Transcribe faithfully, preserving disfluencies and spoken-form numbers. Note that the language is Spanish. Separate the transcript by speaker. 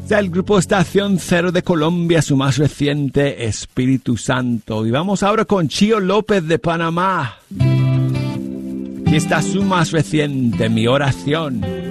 Speaker 1: Del grupo Estación Cero de Colombia, su más reciente, Espíritu Santo. Y vamos ahora con Chío López de Panamá. Aquí está su más reciente, Mi Oración.